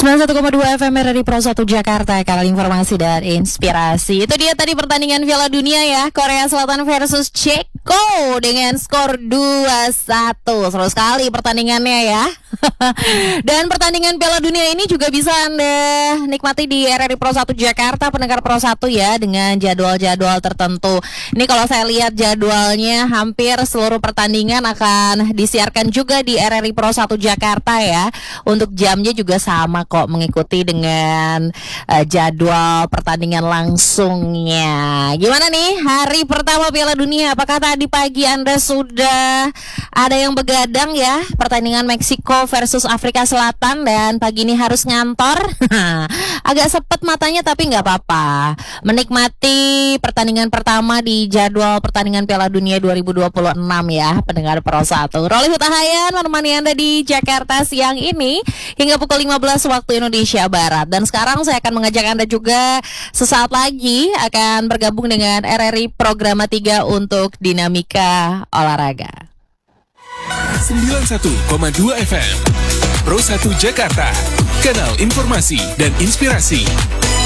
91,2 FM dari Pro 1 Jakarta, kanal informasi dan inspirasi. Itu dia tadi pertandingan Piala Dunia ya, Korea Selatan versus Ceko dengan skor 2-1. Seru sekali pertandingannya ya. Dan pertandingan Piala Dunia ini juga bisa Anda nikmati di RRI Pro 1 Jakarta, pendengar Pro 1 ya, dengan jadwal-jadwal tertentu. Ini kalau saya lihat jadwalnya, hampir seluruh pertandingan akan disiarkan juga di RRI Pro 1 Jakarta ya. Untuk jamnya juga sama kok, mengikuti dengan jadwal pertandingan langsungnya. Gimana nih hari pertama Piala Dunia? Apakah tadi pagi Anda sudah ada yang begadang ya? Pertandingan Meksiko versus Afrika Selatan, dan pagi ini harus ngantor. Agak sepet matanya tapi nggak apa-apa. Menikmati pertandingan pertama di jadwal pertandingan Piala Dunia 2026 ya, pendengar Pro 1. Rolly Hutahayan menemani Anda di Jakarta siang ini hingga pukul 15 waktu Indonesia Barat. Dan sekarang saya akan mengajak Anda juga sesaat lagi akan bergabung dengan RRI Programa 3 untuk Dinamika Olahraga. 91,2 FM Pro 1 Jakarta, kanal informasi dan inspirasi.